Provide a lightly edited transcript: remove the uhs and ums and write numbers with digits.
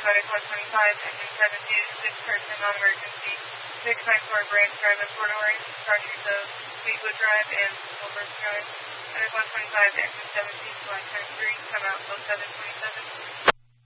Medic 125, engine 726, person on emergency. 694 Branch Drive in Port Orange, crossings of Fleetwood Drive and Silver Drive. Medic 125, engine 17 to line 3, come out 0727.